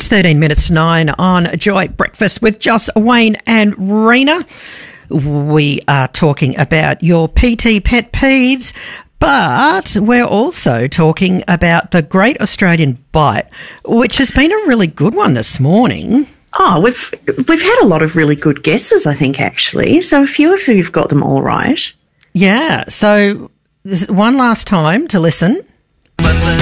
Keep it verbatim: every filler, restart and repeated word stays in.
thirteen minutes to nine on Joy Breakfast with Joss, Wayne and Rena. We are talking about your P T pet peeves, but we're also talking about the Great Australian Bite, which has been a really good one this morning. Oh, we've we've had a lot of really good guesses, I think, actually. So a few of you have got them all right. Yeah, so this is one last time to listen.